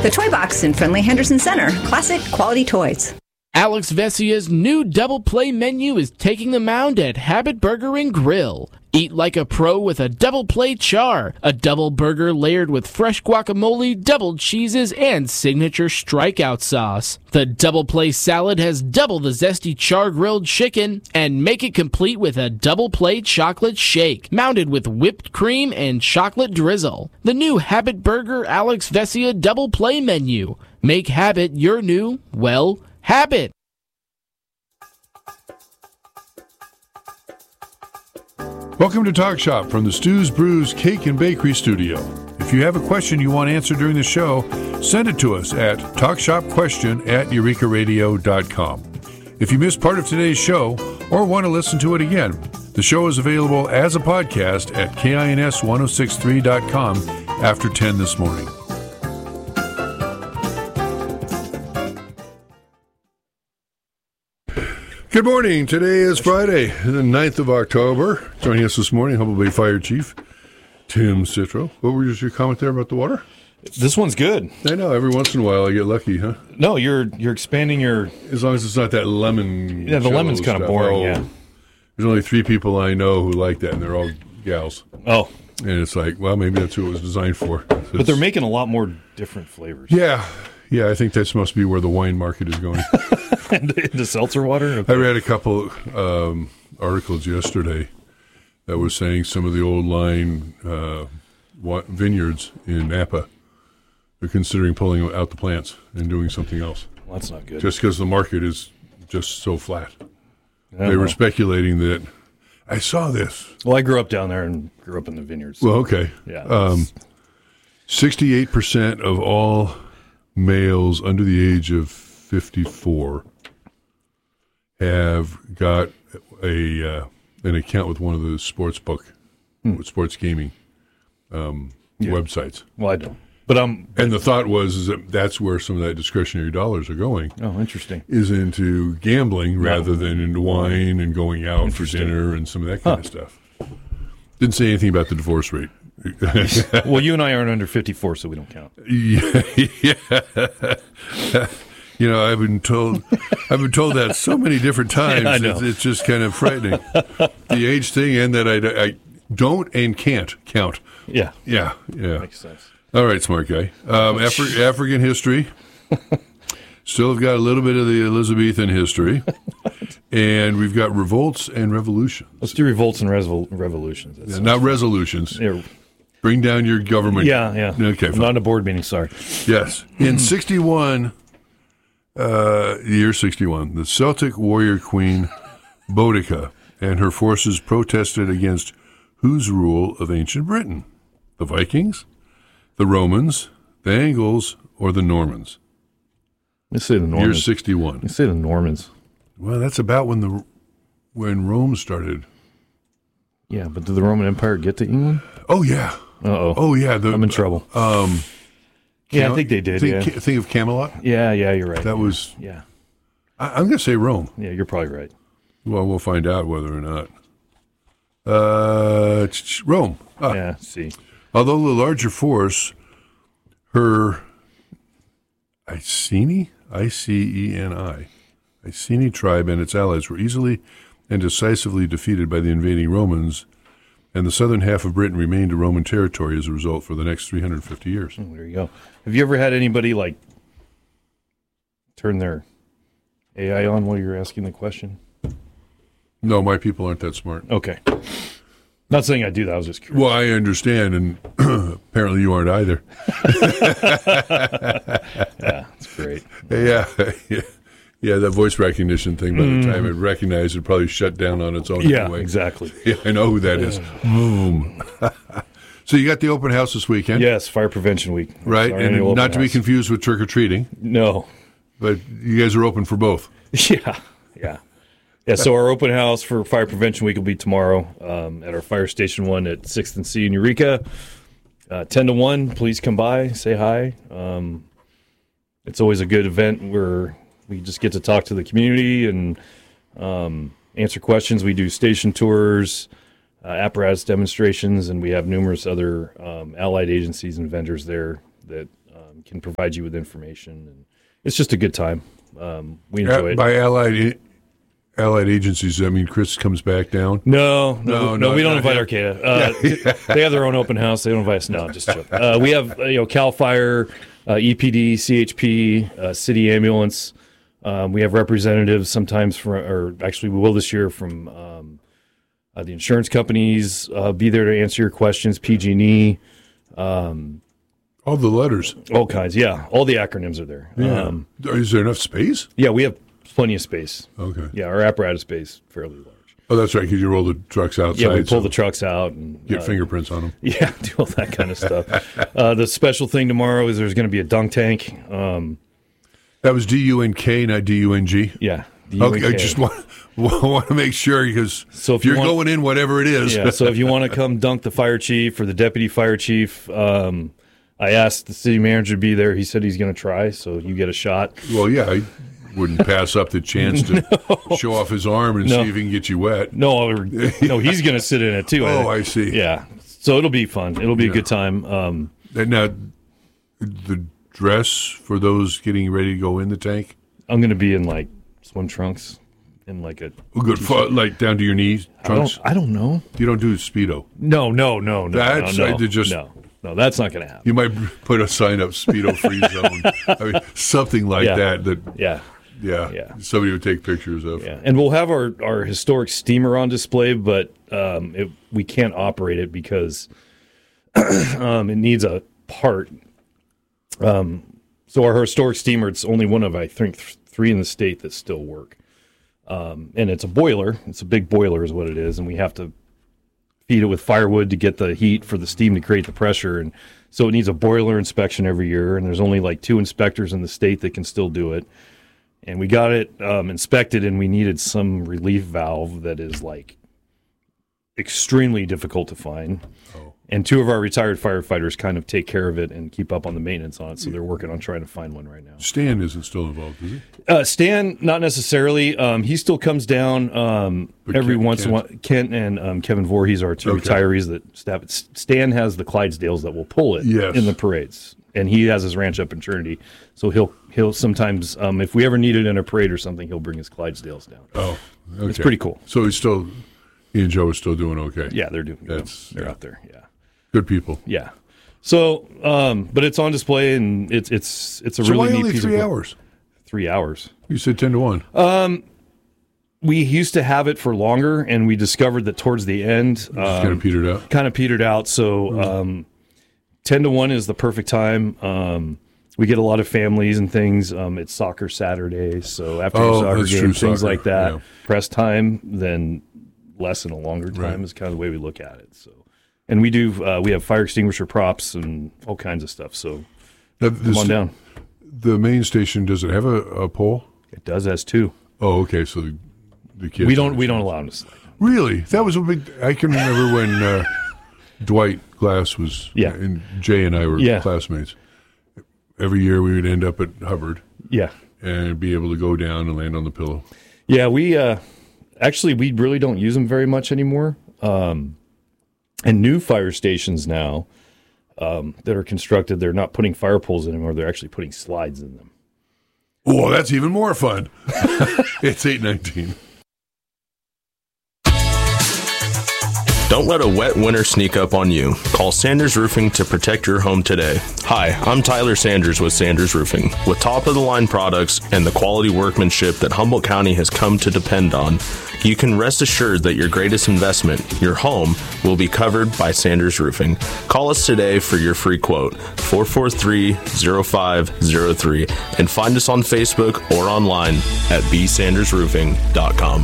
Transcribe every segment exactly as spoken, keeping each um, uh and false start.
The Toy Box in friendly Henderson Center. Classic quality toys. Alex Vessia's new double play menu is taking the mound at Habit Burger and Grill. Eat like a pro with a double play char, a double burger layered with fresh guacamole, double cheeses, and signature strikeout sauce. The double play salad has double the zesty char grilled chicken, and make it complete with a double play chocolate shake, mounted with whipped cream and chocolate drizzle. The new Habit Burger Alex Vessia double play menu. Make Habit your new, well, habit. Welcome to Talk Shop from the Stews, Brews, Cake, and Bakery Studio. If you have a question you want answered during the show, send it to us at talkshopquestion at eureka radio dot com. If you missed part of today's show or want to listen to it again, the show is available as a podcast at kins ten sixty-three dot com after ten this morning. Good morning. Today is Friday, the ninth of October. Joining us this morning, Humboldt Bay Fire Chief Tim Citro. What was your comment there about the water? This one's good. I know. Every once in a while I get lucky, huh? No, you're you're expanding your... As long as it's not that lemon... Yeah, the lemon's kind of boring, oh, yeah. There's only three people I know who like that, and they're all gals. Oh. And it's like, well, maybe that's who it was designed for. So but they're making a lot more different flavors. Yeah. Yeah, I think that's must be where the wine market is going. Into seltzer water? Okay. I read a couple um, articles yesterday that was saying some of the old line uh, vineyards in Napa are considering pulling out the plants and doing something else. Well, that's not good. Just because the market is just so flat. Yeah, they were well. speculating that, I saw this. Well, I grew up down there and grew up in the vineyards. Well, okay. Yeah. Um, sixty-eight percent of all males under the age of fifty-four have got a uh, an account with one of the sports book, hmm. sports gaming um, yeah. websites. Well, I don't. But um, and the thought was is that that's where some of that discretionary dollars are going. Oh, interesting. Is into gambling rather no. than into wine and going out for dinner and some of that kind huh. of stuff. Didn't say anything about the divorce rate. Well, you and I aren't under fifty-four, so we don't count. Yeah, yeah. You know, I've been told, I've been told that so many different times. Yeah, I know. It's, it's just kind of frightening, the age thing, and that I, I don't and can't count. Yeah, yeah, yeah. Makes sense. All right, smart guy. Um, Afri- African history. Still have got a little bit of the Elizabethan history, and we've got revolts and revolutions. Let's do revolts and resol- revolutions. Yeah, not resolutions. Yeah. Bring down your government. Yeah, yeah. Okay, I'm fine. not in a board meeting, sorry. Yes. In sixty-one, uh, year sixty-one, the Celtic warrior queen Boudica and her forces protested against whose rule of ancient Britain? The Vikings, the Romans, the Angles, or the Normans? Let's say the Normans. Year sixty-one. Let's say the Normans. Well, that's about when the when Rome started. Yeah, but did the Roman Empire get to England? Oh, yeah. Uh-oh. Oh, yeah. The, I'm in trouble. Um, yeah, Cam- I think they did, think, yeah. Think of Camelot? Yeah, yeah, you're right. That yeah. was... Yeah. I, I'm going to say Rome. Yeah, you're probably right. Well, we'll find out whether or not. Uh, Rome. Ah. Yeah, see. Although the larger force, her Iceni, I C E N I, Iceni tribe and its allies were easily and decisively defeated by the invading Romans, and the southern half of Britain remained a Roman territory as a result for the next three hundred fifty years. Oh, there you go. Have you ever had anybody, like, turn their A I on while you're asking the question? No, my people aren't that smart. Okay. Not saying I do that. I was just curious. Well, I understand, and apparently you aren't either. Yeah, that's great. Yeah, yeah, yeah. That voice recognition thing. By the time it recognized, it probably shut down on its own. Yeah, anyway. exactly. Yeah, I know who that is. Boom. So you got the open house this weekend, Yes, Fire Prevention Week. right? Sorry, And annual not open to be house. confused with trick or treating, No. but you guys are open for both. Yeah, yeah. Yeah, so our open house for Fire Prevention Week will be tomorrow um, at our fire station one at sixth and C in Eureka. Uh, ten to one, please come by, say hi. Um, it's always a good event where we just get to talk to the community and um, answer questions. We do station tours, uh, apparatus demonstrations, and we have numerous other um, allied agencies and vendors there that um, um, can provide you with information, and it's just a good time. Um, we enjoy At, it. By Allied Allied agencies, I mean Chris comes back down. No, no, No, no. no, we don't not invite him. Arcata. Uh, They have their own open house. They don't invite us. No, just joking. Uh, we have uh, you know Cal Fire, uh, E P D, C H P, uh, City Ambulance. Um, we have representatives sometimes from, or actually we will this year from um, uh, the insurance companies. Uh, be there to answer your questions. P G and E, um, All the letters. all kinds. Yeah, all the acronyms are there. Yeah. Um, Is there enough space? yeah, we have plenty of space. Okay. Yeah, our apparatus space is fairly large. Oh, that's right, because you roll the trucks outside. Yeah, we pull so the trucks out and get uh, fingerprints on them. Yeah, do all that kind of stuff. Uh, the special thing tomorrow is there's going to be a dunk tank. Um, That was D U N K, not D U N G. yeah. the Okay, I U N K. just want, want to make sure because So if you're you want- going in, whatever it is. Yeah, so if you want to come dunk the fire chief or the deputy fire chief, um, I asked the city manager to be there. He said he's going to try, so you get a shot. Well, yeah, I wouldn't pass up the chance to show off his arm and No. see if he can get you wet. No, or- no, he's going to sit in it too. Oh, I see. Yeah, so it'll be fun. It'll be Yeah. a good time. Um, And now, the dress for those getting ready to go in the tank? I'm going to be in like swim trunks and like a. Well, good, for, like down to your knees, I don't. trunks. I don't know. You don't do Speedo. No, no, no, no. That's- no, I no, did just- no, no. That's not going to happen. You might put a sign up, Speedo free zone. I mean, something like Yeah. that. That Yeah. yeah, Yeah. somebody would take pictures of. Yeah, and we'll have our, our historic steamer on display, but um, it, we can't operate it because um, it needs a part. Um, so our historic steamer, it's only one of, I think, th- three in the state that still work. Um, and it's a boiler. It's a big boiler is what it is, and we have to feed it with firewood to get the heat for the steam to create the pressure. And so it needs a boiler inspection every year, and there's only like two inspectors in the state that can still do it. And we got it um, inspected, and we needed some relief valve that is like extremely difficult to find. Oh. And two of our retired firefighters kind of take care of it and keep up on the maintenance on it. So they're working on trying to find one right now. Stan isn't still involved, is he? Uh, Stan, not necessarily. Um, he still comes down um, But every Kent- once in a while. Kent- Kent and um, Kevin Voorhees are two Okay. retirees that staff it. Stan has the Clydesdales that will pull it Yes. in the parades. And he has his ranch up in Trinity. So he'll he'll sometimes, um, if we ever need it in a parade or something, he'll bring his Clydesdales down. Oh, okay. It's pretty cool. So he's still, he and Joe are still doing okay. Yeah, they're doing good. That's- They're yeah. out there. Yeah. Good people. Yeah. So, um, but it's on display, and it's it's it's a So really why neat only piece three of hours? Three hours. You said ten to one. We used to have it for longer, and we discovered that towards the end, Just kind um, of petered out. kind of petered out. So, um, ten to one is the perfect time. Um, we get a lot of families and things. Um, it's soccer Saturday, so after Oh, your soccer that's game, true, things soccer, like that. yeah. Press time, then less and a longer time Right. is kind of the way we look at it. So, and we do uh, we have fire extinguisher props and all kinds of stuff. So, Now, come this- on down. The main station, does it have a, a pole? It does as two. Oh, okay. So the, the kids. We don't we don't allow them to slide. Really? That was a big. I can remember when uh, Dwight Glass was. Yeah. And Jay and I were Yeah. classmates. Every year we would end up at Hubbard Yeah. and be able to go down and land on the pillow. Yeah, we uh, actually we really don't use them very much anymore. Um, and new fire stations now um, that are constructed, they're not putting fire poles in anymore. They're actually putting slides in them. Oh, that's even more fun. It's eight nineteen. Don't let a wet winter sneak up on you. Call Sanders Roofing to protect your home today. Hi, I'm Tyler Sanders with Sanders Roofing. With top-of-the-line products and the quality workmanship that Humboldt County has come to depend on, you can rest assured that your greatest investment, your home, will be covered by Sanders Roofing. Call us today for your free quote, four four three, zero five zero three, and find us on Facebook or online at b sanders roofing dot com.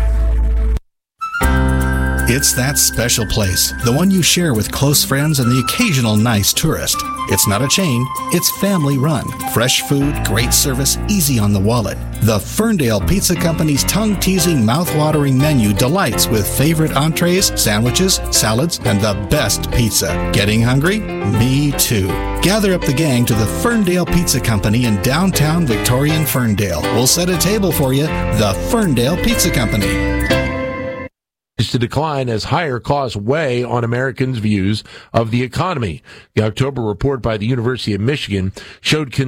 It's that special place, the one you share with close friends and the occasional nice tourist. It's not a chain, it's family run. Fresh food, great service, easy on the wallet. The Ferndale Pizza Company's tongue-teasing, mouth-watering menu delights with favorite entrees, sandwiches, salads, and the best pizza. Getting hungry? Me too. Gather up the gang to the Ferndale Pizza Company in downtown Victorian Ferndale. We'll set a table for you. The Ferndale Pizza Company. to decline as higher costs weigh on Americans' views of the economy. The October report by the University of Michigan showed